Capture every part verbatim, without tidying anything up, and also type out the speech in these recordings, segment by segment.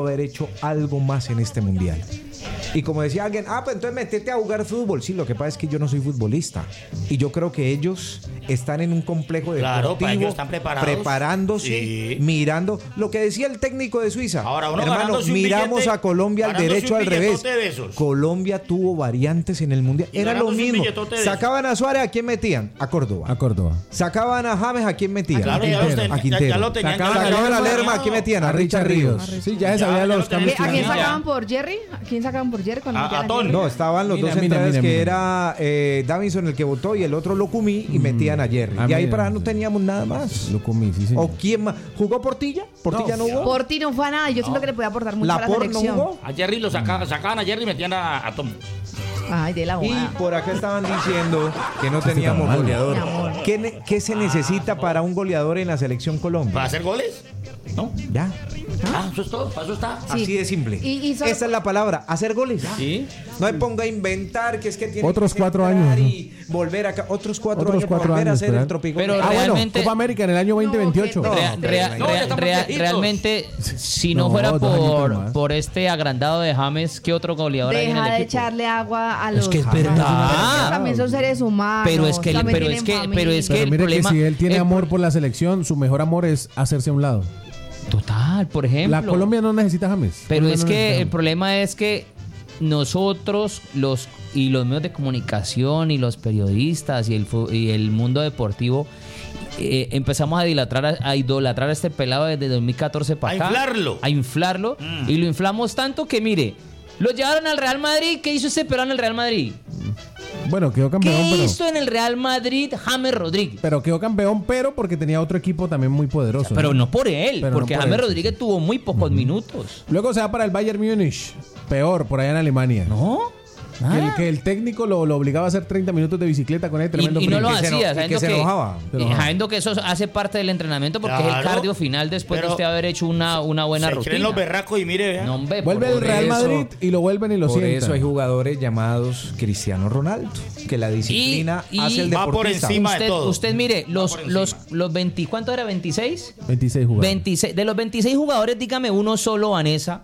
haber hecho algo más en este mundial. Y como decía alguien, ah, pues entonces métete a jugar fútbol. Sí, lo que pasa es que yo no soy futbolista. Y yo creo que ellos están en un complejo deportivo, claro, están preparados, preparándose, sí. mirando. Lo que decía el técnico de Suiza. Ahora uno hermano, miramos billete, a Colombia al derecho al revés. De Colombia tuvo variantes en el mundial. Era lo mismo. Sacaban a Suárez, ¿a quién metían? A Córdoba. A Córdoba. Sacaban a James, ¿a quién metían? Claro, a Quintero. A Quintero. Sacaban a Lerma, ¿a quién metían? A Richard Ríos. Sí, ya se sabía los cambios. ¿A quién sacaban por Jerry? ¿A quién sacaban por Jerry? A Tony. No, estaban los mira, dos mira, centrales mira, que mira. era eh, Davinson el que votó y el otro Locumí y mm. metían a Jerry. Ah, y ahí mira, para no teníamos nada más. Locumí, sí, señor. ¿O quién más? ¿Jugó Portilla? ¿Portilla no, no jugó? Porti no fue a nada. Yo no. siento que le podía aportar mucho ¿La a la por selección. no jugó? A Jerry lo sacaban, sacaban a Jerry y metían a, a Tom. Ay, de la Y jugada. por acá estaban diciendo que no teníamos goleador. ¿Qué, ne- ¿Qué se necesita para un goleador en la selección Colombia? ¿Para hacer goles? ¿No? Ya. Ah, eso es todo, para eso está. Sí. Así de simple. Y- y solo- Esa es la palabra, hacer goles. Sí. No me ponga a inventar que es que tiene Otros que cuatro centrar años, y volver acá. Otros cuatro Otros años cuatro para volver años, a hacer el ¿verdad? tropigol. Pero Ah, bueno, realmente- Copa América en el año veinte veintiocho. No, Rea- no, rea- no, no, rea- ya estamos rea- viejitos. realmente, si no, No, fuera dos añitos por, más. por este agrandado de James, ¿qué otro goleador hay en Deja el de equipo? echarle agua a los. Es que es Pero verdad. también son seres humanos. Pero es que- también pero tienen es que- familia. pero es que- Pero el mire problema- que si él tiene el- amor por la selección, su mejor amor es hacerse a un lado. Total, por ejemplo. La Colombia no necesita James. Pero Colombia es no que necesita el James. problema es que nosotros los y los medios de comunicación y los periodistas y el, fu- y el mundo deportivo eh, empezamos a idolatrar a, a idolatrar a este pelado desde dos mil catorce para A acá. inflarlo. A inflarlo. Mm. Y lo inflamos tanto que, mire, lo llevaron al Real Madrid. ¿Qué hizo este pelado en el Real Madrid? Bueno, quedó campeón, ¿Qué pero, hizo en el Real Madrid James Rodríguez? pero quedó campeón, pero porque tenía otro equipo también muy poderoso. Pero no por él, Pero no porque por James él, sí, Rodríguez tuvo muy pocos minutos. Luego se va para el Bayern Múnich. Peor, por allá en Alemania. ¿No? Que el, Nada. que el técnico lo, lo obligaba a hacer treinta minutos de bicicleta con él, Y, tremendo y no frío. lo que se hacía, eno- sabiendo que se que, enojaba. Se eh, enojaba. sabiendo que eso hace parte del entrenamiento porque es el Claro. cardio final después Pero de usted haber hecho una, una buena Se rutina. creen los berracos y mire, vea. No, hombre, Vuelve por el Real eso- Madrid y lo vuelven y lo Por sientan. eso hay jugadores llamados Cristiano Ronaldo, que la disciplina Y- y hace el va por deportista. encima de usted, todo. usted mire, los, por los, encima. los veinte, ¿cuánto era? ¿veintiséis? veintiséis jugadores. veintiséis. De los veintiséis jugadores, dígame uno solo, Vanessa.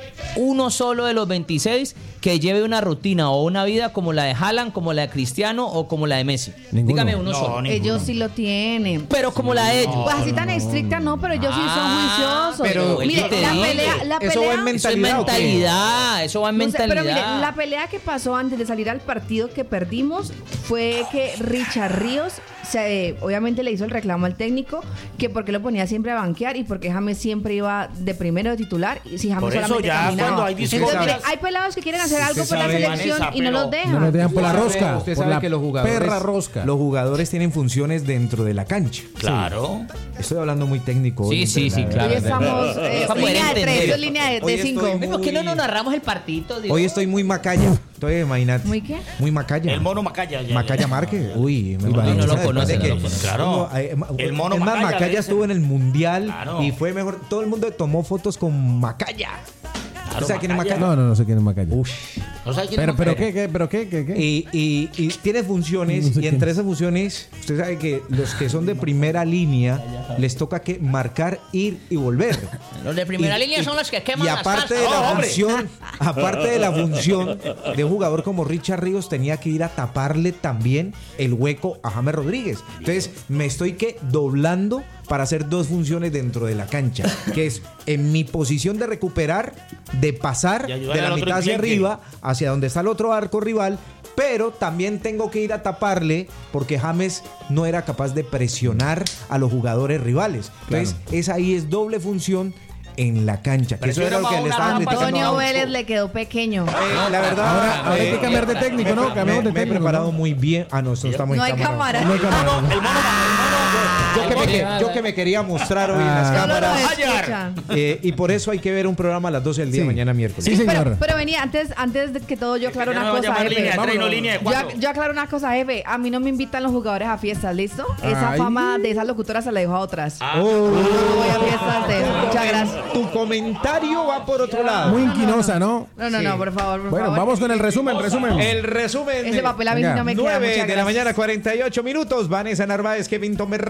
Uno solo de los veintiséis que lleve una rutina o una vida como la de Haaland, como la de Cristiano o como la de Messi. Ninguno. Dígame uno No, solo. ninguno. Ellos sí lo tienen. Pero como la de ellos. Pues así tan estricta no, pero ellos sí son Ah, juiciosos. pero mire, él te la dice. pelea, la Eso va pelea. en Eso es ¿Mentalidad o qué? mentalidad. Eso va en No sé, mentalidad. pero mire, la pelea que pasó antes de salir al partido que perdimos fue que Richard Ríos, se, obviamente le hizo el reclamo al técnico que porque lo ponía siempre a banquear y porque James siempre iba de primero de titular y si James Por eso solamente ya caminaba. cuando hay Entonces, discordias- mire, hay pelados que quieren hacer algo Usted por la sabe, selección Vanessa, y no pero- los dejan. No nos dejan por la Usted rosca. sabe- Usted por sabe la que los jugadores, perra rosca. los jugadores tienen funciones dentro de la cancha. Claro. Estoy hablando muy técnico. Sí, hoy, sí, ¿verdad? sí, claro. Hoy estamos eh, Para poder línea de entender. tres, eso es línea de, Hoy de cinco. estoy ¿Por qué no nos narramos el partido? Dios? Hoy estoy muy macaya. Estoy, imagínate. ¿Muy qué? Muy macaya. El mono Macaya. ya, Macaya ya. Márquez. Uy, muy No, valiente. no lo ¿Sabes? conoce, Desde no que- lo conoce. Claro. No, eh, El mono es más, Macaya, Macaya le estuvo en dicen. el mundial Claro. y fue mejor. Todo el mundo tomó fotos con Macaya. Claro, ¿Usted sabe quién es Macaya. Macaya? No, no, no sé quién es Macaya. Ush. ¿No sabe quién Pero, es pero Macaya? qué, qué, pero qué, qué, qué. Y, y- y tiene funciones, No sé y quién. entre esas funciones, usted sabe que los que son de primera línea les toca que marcar, ir y volver. Los de primera Y- línea y- son los que queman Y las aparte de salsas. la ¡Oh, hombre! función, aparte de la función de un jugador como Richard Ríos, tenía que ir a taparle también el hueco a James Rodríguez. Entonces, me estoy que doblando para hacer dos funciones dentro de la cancha, que es en mi posición de recuperar, de pasar Y ayudar de la al otro mitad hacia enclenque. arriba hacia donde está el otro arco rival, pero también tengo que ir a taparle porque James no era capaz de presionar a los jugadores rivales. Entonces, esa ahí es doble función en la cancha, que eso era lo que le estaban criticando. Antonio a- Vélez le quedó pequeño. Eh, la verdad, Ahora- ahora hay eh, que cambiar de técnico, ¿no? me- Cambiamos de me he técnico, preparado ¿no? muy bien. Ah, no, eso estamos No en hay cámara. cámara. No hay cámara. El mono, el mono, Yo que, me, que- yo que me quería mostrar hoy en las Ah. Solo lo cámaras. escuchan. eh, y por eso hay que ver un programa a las doce del día Sí. de mañana miércoles. Sí, señor. Pero, pero venía, antes, antes de que todo, yo aclaro Ya una no va a cosa, llamar línea de jefe. tres, no línea de Yo, cuatro. yo aclaro una cosa, jefe. A mí no me invitan los jugadores a fiestas, ¿listo? Esa Ay. fama de esas locutoras se la dejo a otras. Ah. Oh. No voy a fiestas de muchas gracias. Tu comentario va por otro lado. Muy inquinosa, ¿no? No, no, no, por favor, por Bueno, favor. vamos con el resumen, resumen. El resumen. Ese papel a mí Venga. no me queda. nueve muchas de la gracias. mañana, cuarenta y ocho minutos. Vanessa Narváez, Kevin Tomer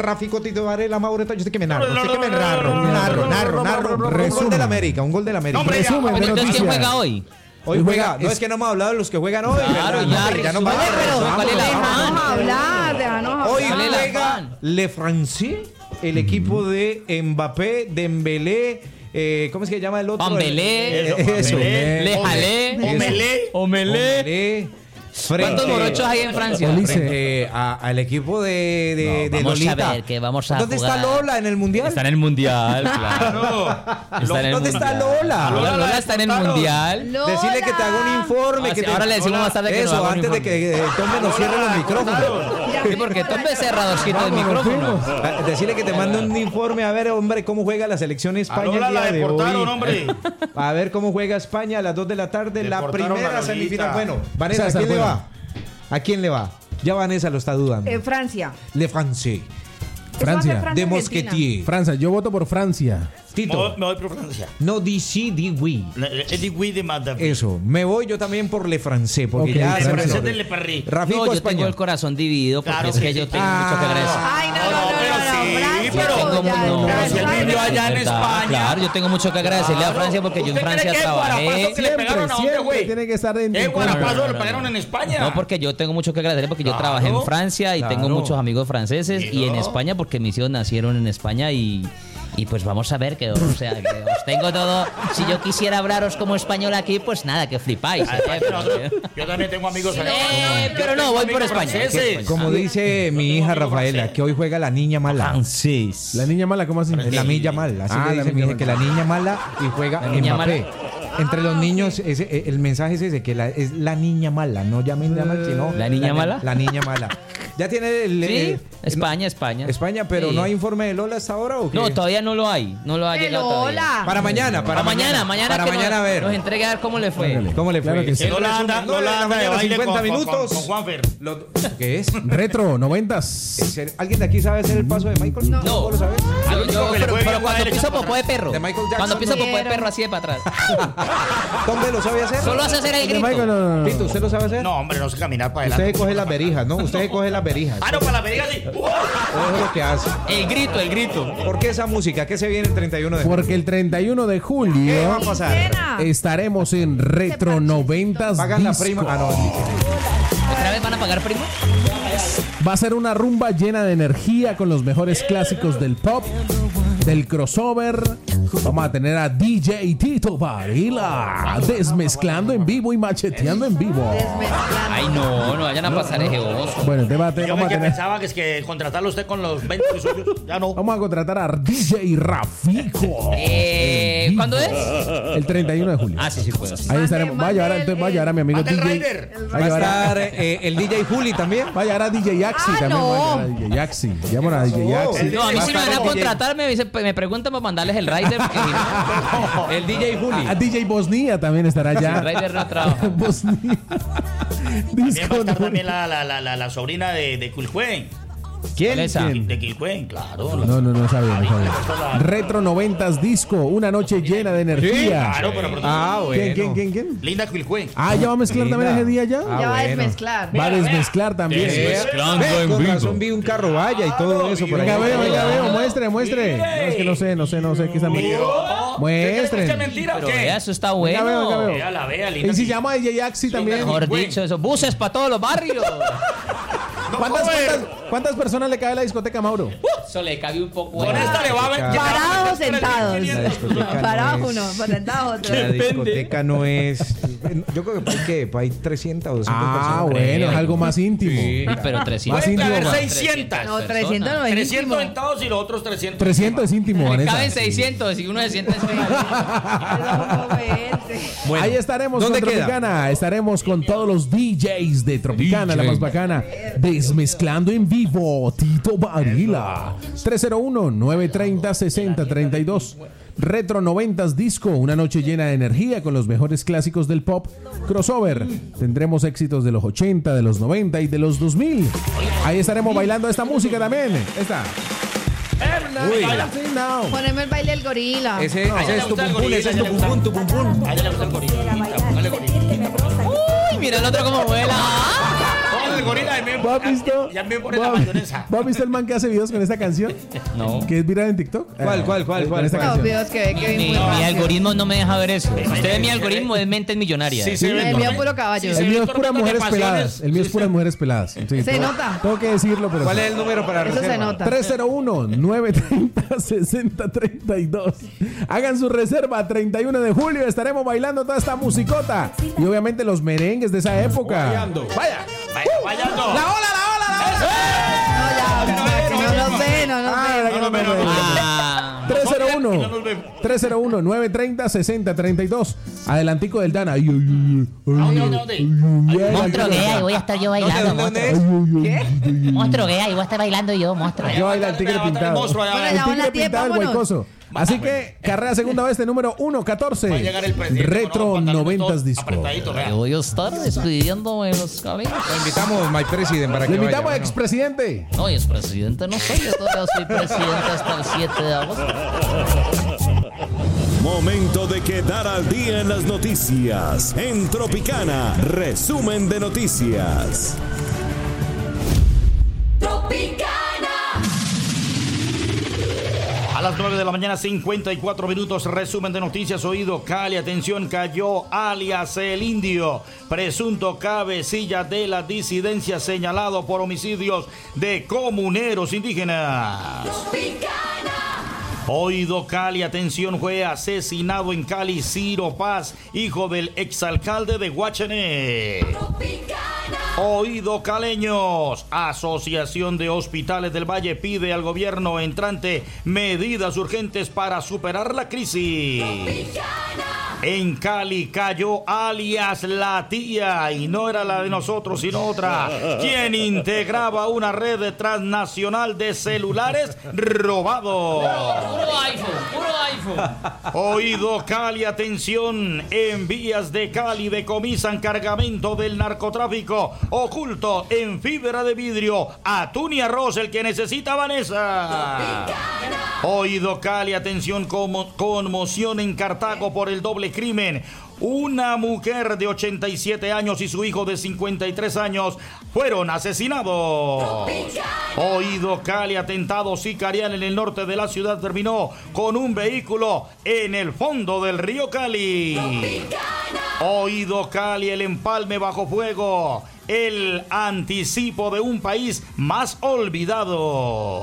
Rafico Tito Varela, Maureta, yo sé que me narro, yo sé que me narro, narro, narro, narro. Un gol del América, un gol del América. Resumen de Bueno, entonces, ¿quién noticias. juega hoy? Hoy juega, no es- es que no hemos hablado de los que juegan hoy. Claro, ¿verdad? ya, No, ya nos resume, vamos. pero Vamos. ¿cuál es la Déjanos afán? hablar, déjanos Hoy ¿Cuál es el juega afán? Le Français, el equipo de Mbappé, Dembélé, eh, ¿cómo es que se llama el otro? Pambelé, Eh, Eso. Pambelé, Le jalé, Omelé. omelé. Omelé. ¿Cuántos Frente- morochos hay en Francia? Olice. frente a- al equipo de, de, No, de vamos Lolita. a ver, que vamos a ¿Dónde está jugar. Lola en el mundial? Está en el mundial, claro. Está en el ¿Dónde está mundial. Lola? Lola, Lola Lola está en el explotaron. mundial. Lola. Decirle que te haga un informe. Ah, que sí, te- ahora le decimos más tarde que nos Eso, haga un antes de informe. que eh, Tombe nos cierre los micrófonos. Sí, porque Tombe es cerradorcito del micrófono. Ah, Decirle que te mande un informe a ver, hombre, cómo juega la selección España A Lola el día la de deportaron, hoy. hombre. A ver cómo juega España a las dos de la tarde, la Deportaron primera a Lolita. semifinal. Bueno, Vanessa, Esa ¿a está quién le buena. va? ¿A quién le va? Ya Vanessa lo está dudando. Eh, Francia. Le Français. Eso va a ser Francia. Francia, De Argentina. Mosquetier. Francia, yo voto por Francia. Me Tito. voy- me voy por Francia. No, D C, D oui. Es de Guy de Madame. Eso. Me voy yo también por Le Français. Porque Ok, ya Le se me Français lo- de Le Parry. Rafico No, yo España. tengo el corazón dividido porque Claro es que que yo sí. tengo mucho que agradecer. Ay, no, no, no, No, no, pero no, sí, Francia, pero- no, Tengo ya, mu- no, Francia, si él Francia. vivió allá en verdad, España. Claro, yo tengo mucho que agradecerle a Francia porque yo en ¿Usted cree Francia que es guarapazo trabajé. que le pegaron a Siempre, dónde, güey? siempre tiene que estar en- Eh, en guarapazo No, no, le no, pegaron no. en España. No, porque yo tengo mucho que agradecer porque yo Claro. trabajé en Francia y tengo Claro. muchos amigos franceses y en Claro. España porque mis hijos nacieron en España y, y pues vamos a ver que, o sea, que os tengo todo. Si yo quisiera hablaros como español aquí, pues nada, que flipáis. Además, ¿eh? que nosotros- Yo también tengo amigos Eh, franceses. pero no, voy por España. franceses. Como dice mi hija Rafaela, que hoy juega la niña mala. Francés. La niña mala, ¿cómo así? Es la milla mala. Así Ah, le la dice mi milla hija, que mala. la niña mala y juega La niña Mbappé. mala. Entre los niños, ese, eh, el mensaje es ese, que la- es la niña mala. No llamen la mal, sino... ¿La niña mala? La niña mala. ¿Ya tiene el... Sí, eh, España, España. España, pero Sí. ¿no hay informe de Lola hasta ahora o qué? No, todavía no lo hay. No lo ha De llegado todavía. Lola. Para mañana, para, Para mañana, mañana. Para que mañana nos, a ver. Nos entregue a ver cómo le fue. Hágale. ¿Cómo le fue? Claro que sí. El Lola anda- resumen, nueve Lola de la anda de mañana, baile cincuenta con- con- minutos. con Juanfer. Lo- ¿Qué es? Retro, noventas. ¿En serio? ¿Alguien de aquí sabe hacer el paso de Michael? No. ¿Vos lo sabes? Al único Yo, que le pero, fue pero bien cuando fue a piso Alex popó de perro. De Michael Jackson. Cuando piso popó de Quiero. perro así de para atrás. ¿Dónde lo sabe hacer? Solo hace hacer el De grito. Michael, no, no, no. Tito, ¿usted lo sabe hacer? No, hombre, no sé caminar para Usted adelante. coge las berijas, ¿no? Usted coge las berijas. Ah, no, para la periga sí. Eso es lo que hace. El grito, el grito. ¿Por qué esa música? ¿Qué se viene el treinta y uno de julio? Porque el treinta y uno de ¿Qué va julio a pasar? Cena. estaremos en Retro noventas Pagan la Disco. prima. Ah, no. ¿Otra vez van a pagar primo? Va a ser una rumba llena de energía con los mejores clásicos del pop, del crossover. Vamos a tener a D J Tito Varela desmezclando en vivo y macheteando en vivo. Desmezclando. Ay, no, no vayan a pasar ese oso. Bueno, el debate Yo vamos a que tener. pensaba que es que contratarlo usted con los veinte suyos. Ya no. Vamos a contratar a D J Rafico. Eh, ¿Cuándo es? El treinta y uno de julio. Ah, sí, sí puedo. Ahí estaremos. Va a llevar, Mande el- entonces va a llevar a mi amigo Mande el D J. rider. Va a Va a llevar a, estar eh, el D J Juli también. va a llevar a D J Yaxi Ah, también. no. Va a llevar a D J Yaxi. Llaman a D J Yaxi. El No, a mí Va a si me estar van a el D J. contratar me, dice- me preguntan para mandarles el rider. Porque si no, El D J Juli. A D J Bosnia también estará el allá. rider no trabaja. Bosnia. También Disco va a estar no- también la, la, la, la, la sobrina de, de Quilcuen. ¿Quién? Esa? ¿Quién? De Quilcuen, claro. No, no, no sabía, no Ahí, sabía. esa es la- Retro noventas Disco, una noche llena de energía. Claro, pero, pero- Ah, bueno. ¿Quién, quién, quién, quién? Linda Quilcuen. Ah, ¿ya va a mezclar Linda. también ese día ya? Ah, Ya va a bueno. desmezclar. Va a desmezclar también. Desmezclar. Ve, con razón vi un carro vaya y todo eso por ahí. Venga, veo, venga, veo, muestre, muestre. No, es que no sé, no sé, no sé qué está ¿Es Muestren. mentira o Pero vea, qué? eso está Venga, veo, venga, bueno. veo. Vea la vea, linda. Y si llama a D J Yaxi también. Mejor Bueno. dicho, eso. Buses para todos los barrios. ¿Cuántas, joder. cuántas, cuántas personas le cabe a la discoteca, Mauro? Eso le cabe un poco. Con esta le va a ver. Parados o sentados. La discoteca Parados no es- uno, sentados otro. La discoteca no es. Yo creo que por ahí, ¿qué? Por ahí trescientas o doscientas Ah, personas. bueno, es algo más íntimo. Sí, pero trescientos. Más Puede íntimo, haber va. seiscientas. No, trescientos no es trescientos íntimo. sentados y los otros trescientos. trescientos es íntimo, Le Vanessa. caben seiscientos y uno se siente encima. No, moverse. Bueno, Ahí estaremos ¿dónde con queda? Tropicana. Estaremos con todos los D Js de Tropicana, la más bacana. Desmezclando en vivo, Tito Varela. tres cero uno, nueve tres cero, seis cero tres dos. Retro noventas Disco, una noche llena de energía con los mejores clásicos del pop. Crossover. Tendremos éxitos de los ochenta, de los noventa y de los dos mil. Ahí estaremos bailando esta música también. Esta. Uy. Dancing now. Poneme el baile del gorila. Ese, ese es tu pum pum, ese es tu pum pum, tu pum pum. A ella le gusta el gorila. Póngale gorila. Uy, mira el otro como vuela. el gorila. ¿Vos has visto? Ya me pone la ¿Vos- mayonesa. ¿Vos has visto el man que hace videos con esta canción? No. ¿Que es viral en TikTok? ¿Cuál, Eh, cuál, cuál, con cuál, esta cuál? Los canción. videos que ve que vi Mi, muy mi rápido. algoritmo no me deja ver eso. Usted ve mi algoritmo es mentes millonarias. Sí, se ve El mío torme- puro caballo. sí, El se mío ve es puras tormentas de mujeres pasiones. peladas. El mío es Sí, puras sí. mujeres peladas. Sí, Se tengo- nota. Tengo que decirlo, pero ¿Cuál sí. es el número para Eso se reserva? nota. tres cero uno, nueve tres cero, seis cero tres dos. Hagan su reserva. treinta y uno de julio estaremos bailando toda esta musicota. Y obviamente los merengues de esa época. Guayando. Vaya. Vaya, vayando. ¡La ola, la ola, la ola! No, ya, que no nos ve, no nos Ah, ve. era que no me ve. Ah, tres cero uno, Y no nos vemos. tres cero uno, nueve tres cero, seis cero tres dos. Adelantico del Dana. Ay, ay, ay, ay, ¿Dónde, ay, dónde, ay, ay, ay, Monstruo ay, gay, ahí voy a estar yo bailando, ¿Dónde, monstruo. dónde es? Monstruo gay, ahí voy a estar bailando yo, monstruo. Yo bailo el tigre Vaya, vaya, pintado. el monstruo allá, Bueno, vaya. ya El van tigre a tiempo, pintado, el vámonos. huecoso. Así que, carrera segunda vez de número uno catorce. Va a llegar el presidente con Retro unos pantalones noventas todos disco. apretaditos, vea. yo voy a estar despidiéndome en los caminos. Lo invitamos, my president, para que Le invitamos vaya. a bueno. expresidente. No, y es presidente, no soy. Yo todavía soy presidente hasta el siete de agosto. Momento de quedar al día en las noticias. En Tropicana, resumen de noticias. A las nueve de la mañana, cincuenta y cuatro minutos, resumen de noticias, oído Cali, atención, cayó alias El Indio, presunto cabecilla de la disidencia señalado por homicidios de comuneros indígenas. Oído Cali, atención, fue asesinado en Cali Ciro Paz, hijo del exalcalde de Guachené. Oído caleños, Asociación de Hospitales del Valle pide al gobierno entrante medidas urgentes para superar la crisis. En Cali cayó alias La Tía, y no era la de nosotros sino otra, quien integraba una red transnacional de celulares robados. Puro iPhone, puro iPhone. Oído Cali, atención, en vías de Cali decomisan cargamento del narcotráfico oculto en fibra de vidrio, atún y arroz, el que necesita Vanessa. Oído Cali, atención, como conmoción en Cartago por el doble crimen. Una mujer de ochenta y siete años y su hijo de cincuenta y tres años fueron asesinados. Oído Cali, atentado sicarial en el norte de la ciudad terminó con un vehículo en el fondo del río Cali. Oído Cali, el empalme bajo fuego, el anticipo de un país más olvidado.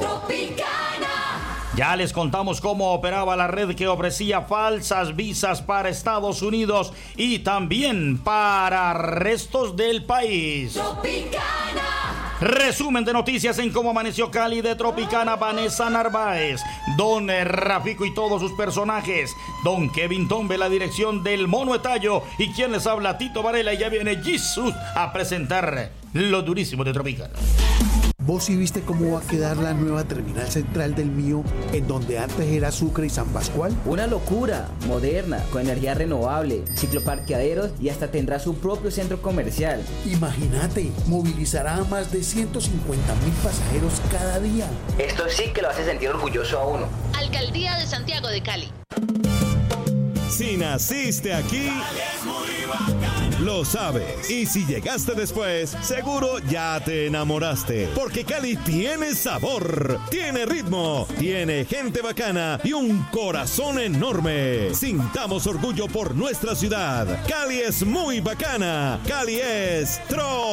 Ya les contamos cómo operaba la red que ofrecía falsas visas para Estados Unidos y también para restos del país. Resumen de noticias en cómo amaneció Cali de Tropicana, Vanessa Narváez, Don Rafico y todos sus personajes, Don Kevin Tombe, la dirección del Mono Etallo, y quien les habla, Tito Varela, y ya viene Jesus a presentar lo durísimo de Tropicana. ¿Vos sí viste cómo va a quedar la nueva terminal central del Mío, en donde antes era Sucre y San Pascual? Una locura, moderna, con energía renovable, cicloparqueaderos y hasta tendrá su propio centro comercial. Imagínate, movilizará a más de ciento cincuenta mil pasajeros cada día. Esto sí que lo hace sentir orgulloso a uno. Alcaldía de Santiago de Cali. Si naciste aquí, lo sabes. Y si llegaste después, seguro ya te enamoraste. Porque Cali tiene sabor, tiene ritmo, tiene gente bacana y un corazón enorme. Sintamos orgullo por nuestra ciudad. Cali es muy bacana. Cali es Tro.